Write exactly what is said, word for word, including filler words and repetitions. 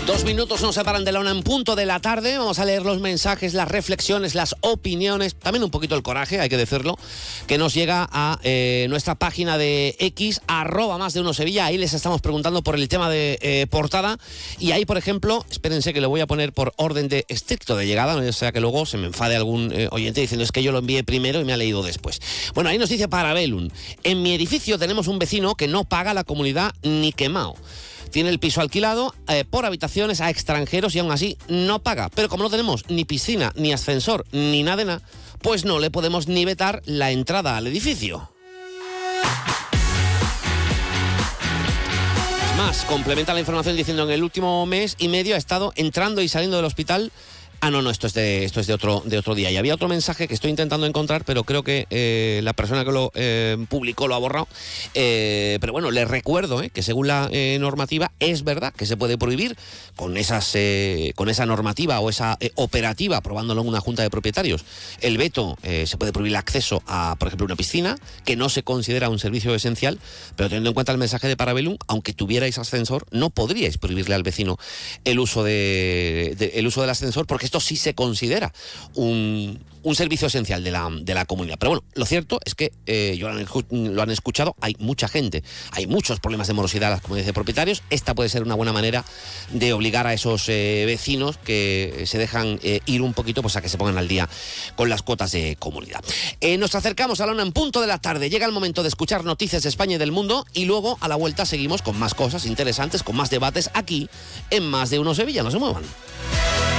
Dos minutos nos separan de la una en punto de la tarde. Vamos a leer los mensajes, las reflexiones, las opiniones, también un poquito el coraje, hay que decirlo, que nos llega a eh, nuestra página de X, arroba más de uno Sevilla. Ahí les estamos preguntando por el tema de eh, portada. Y ahí, por ejemplo, espérense que lo voy a poner por orden de estricto de llegada, no sea que luego se me enfade algún eh, oyente diciendo es que yo lo envié primero y me ha leído después. Bueno, ahí nos dice Parabellum: en mi edificio tenemos un vecino que no paga la comunidad ni quemao. Tiene el piso alquilado eh, por habitaciones a extranjeros y aún así no paga. Pero como no tenemos ni piscina, ni ascensor, ni nada de nada, pues no le podemos ni vetar la entrada al edificio. Es más, complementa la información diciendo en el último mes y medio ha estado entrando y saliendo del hospital. Ah, no, no, esto es de esto es de otro de otro día. Y había otro mensaje que estoy intentando encontrar, pero creo que eh, la persona que lo eh, publicó lo ha borrado. Eh, pero bueno, les recuerdo eh, que según la eh, normativa es verdad que se puede prohibir con esas eh, con esa normativa o esa eh, operativa, aprobándolo en una junta de propietarios. El veto eh, se puede prohibir el acceso a, por ejemplo, una piscina que no se considera un servicio esencial, pero teniendo en cuenta el mensaje de Parabellum, aunque tuvierais ascensor, no podríais prohibirle al vecino el uso de, de el uso del ascensor, porque esto sí se considera un, un servicio esencial de la, de la comunidad. Pero bueno, lo cierto es que, eh, yo lo han escuchado, hay mucha gente, hay muchos problemas de morosidad en las comunidades de propietarios. Esta puede ser una buena manera de obligar a esos eh, vecinos que se dejan eh, ir un poquito, pues a que se pongan al día con las cuotas de comunidad. Eh, nos acercamos a la una en punto de la tarde. Llega el momento de escuchar noticias de España y del mundo y luego a la vuelta seguimos con más cosas interesantes, con más debates aquí en Más de Uno Sevilla. No se muevan.